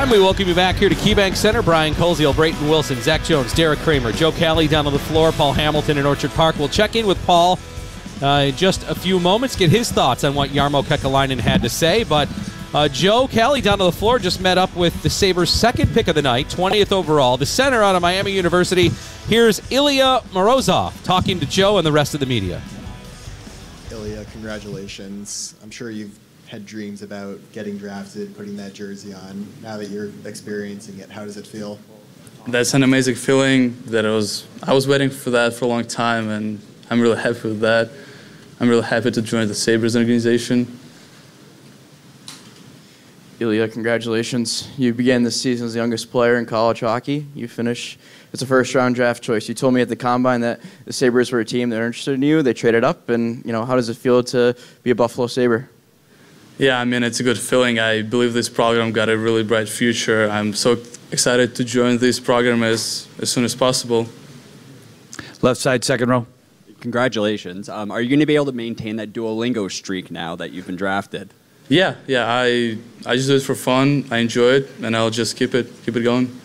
And we welcome you back here to KeyBank Center. Brian Koziel, Brayton Wilson, Zach Jones, Derek Kramer, Joe Kelly down on the floor, Paul Hamilton in Orchard Park. We'll check in with Paul in just a few moments, get his thoughts on what Jarmo Kekalainen had to say. But Joe Kelly down on the floor just met up with the Sabres' second pick of the night, 20th overall, the center out of Miami University. Here's Ilya Morozov talking to Joe and the rest of the media. Ilya, congratulations. I'm sure you've had dreams about getting drafted, putting that jersey on. Now that you're experiencing it, how does it feel? That's an amazing feeling. I was waiting for that for a long time, and I'm really happy with that. I'm really happy to join the Sabres organization. Ilya, congratulations. You began this season as the youngest player in college hockey. You finish as a first-round draft choice. You told me at the Combine that the Sabres were a team that were interested in you. They traded up, and how does it feel to be a Buffalo Sabre? Yeah, I mean, it's a good feeling. I believe this program got a really bright future. I'm so excited to join this program as soon as possible. Left side, second row. Congratulations. Are you going to be able to maintain that Duolingo streak now that you've been drafted? Yeah. I just do it for fun. I enjoy it, and I'll just keep it going.